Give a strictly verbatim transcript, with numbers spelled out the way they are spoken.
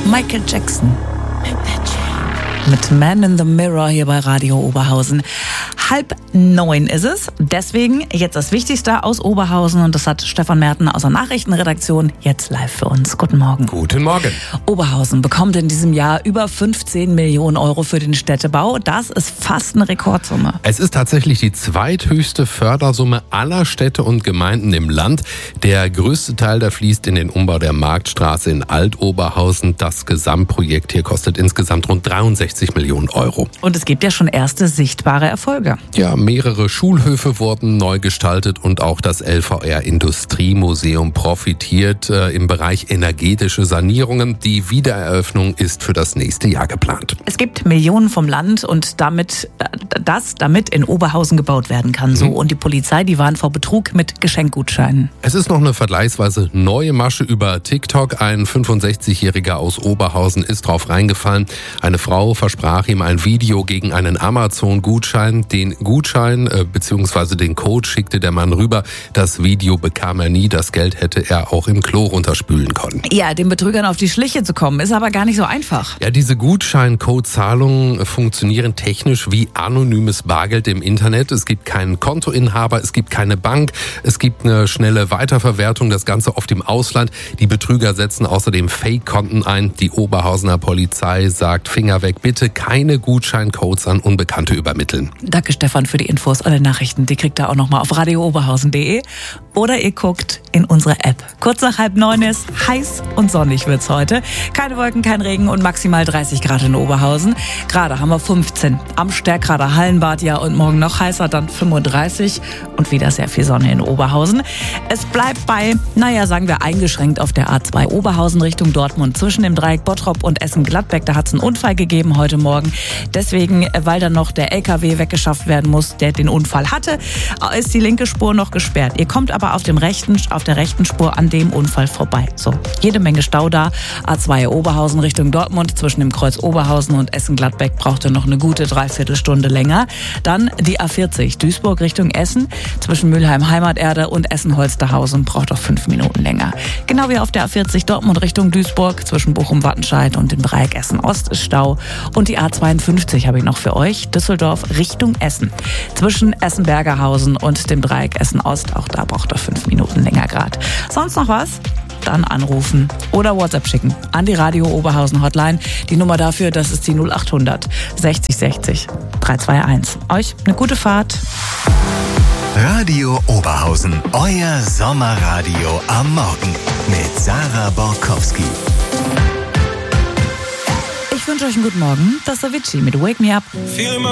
Michael Jackson. Mit Man in the Mirror hier bei Radio Oberhausen. Halb neun ist es. Deswegen jetzt das Wichtigste aus Oberhausen. Und das hat Stefan Merten aus der Nachrichtenredaktion jetzt live für uns. Guten Morgen. Guten Morgen. Oberhausen bekommt in diesem Jahr über fünfzehn Millionen Euro für den Städtebau. Das ist fast eine Rekordsumme. Es ist tatsächlich die zweithöchste Fördersumme aller Städte und Gemeinden im Land. Der größte Teil, der fließt in den Umbau der Marktstraße in Altoberhausen. Das Gesamtprojekt hier kostet insgesamt rund dreiundsechzig Millionen Euro. Und es gibt ja schon erste sichtbare Erfolge. Ja, mehrere Schulhöfe wurden neu gestaltet und auch das L V R-Industriemuseum profitiert äh, im Bereich energetische Sanierungen. Die Wiedereröffnung ist für das nächste Jahr geplant. Es gibt Millionen vom Land und damit das damit in Oberhausen gebaut werden kann. So. Und die Polizei, die warnt vor Betrug mit Geschenkgutscheinen. Es ist noch eine vergleichsweise neue Masche über TikTok. Ein fünfundsechzigjähriger aus Oberhausen ist drauf reingefallen. Eine Frau versprach ihm ein Video gegen einen Amazon-Gutschein. Den Gutschein äh, bzw. den Code schickte der Mann rüber. Das Video bekam er nie. Das Geld hätte er auch im Klo runterspülen können. Ja, den Betrügern auf die Schliche zu kommen, ist aber gar nicht so einfach. Ja, diese Gutschein-Code-Zahlungen funktionieren technisch wie anonymes Bargeld im Internet. Es gibt keinen Kontoinhaber, es gibt keine Bank, es gibt eine schnelle Weiterverwertung, das Ganze oft im Ausland. Die Betrüger setzen außerdem Fake-Konten ein. Die Oberhausener Polizei sagt, Finger weg, bitte keine Gutscheincodes an Unbekannte übermitteln. Danke Stefan für die Infos. Alle Nachrichten, die kriegt ihr auch nochmal auf radio oberhausen punkt de oder ihr guckt in unsere App. Kurz nach halb neun ist, heiß und sonnig wird's heute. Keine Wolken, kein Regen und maximal dreißig Grad in Oberhausen. Gerade haben wir fünfzehn. Am Stärkrader Hallenbad, ja, und morgen noch heißer, dann fünfunddreißig und wieder sehr viel Sonne in Oberhausen. Es bleibt bei, naja, sagen wir eingeschränkt auf der A zwei Oberhausen Richtung Dortmund. Zwischen dem Dreieck Bottrop und Essen-Gladbeck, da hat's einen Unfall gegeben heute Morgen. Deswegen, weil dann noch der L K W weggeschafft werden muss, der den Unfall hatte, ist die linke Spur noch gesperrt. Ihr kommt aber auf, dem rechten, auf der rechten Spur an dem Unfall vorbei. So, jede Menge Stau da. A zwei Oberhausen Richtung Dortmund, zwischen dem Kreuz Oberhausen und Essen-Gladbeck braucht ihr noch eine gute Dreiviertelstunde länger. Dann die A vierzig Duisburg Richtung Essen, zwischen Mülheim Heimaterde und Essen-Holsterhausen braucht auch fünf Minuten länger. Genau wie auf der A vierzig Dortmund Richtung Duisburg, zwischen Bochum-Wattenscheid und dem Dreieck Essen-Ost ist Stau. Und die A zweiundfünfzig habe ich noch für euch, Düsseldorf Richtung Essen. Zwischen Essen-Bergerhausen und dem Dreieck Essen-Ost, auch da braucht er fünf Minuten länger gerade. Sonst noch was? Dann anrufen oder WhatsApp schicken an die Radio Oberhausen Hotline. Die Nummer dafür, das ist die null acht hundert sechzig sechzig dreihunderteinundzwanzig. Euch eine gute Fahrt. Radio Oberhausen, euer Sommerradio am Morgen mit Sarah Borkowski. Ich wünsche euch einen guten Morgen. Das ist Avicii mit Wake Me Up.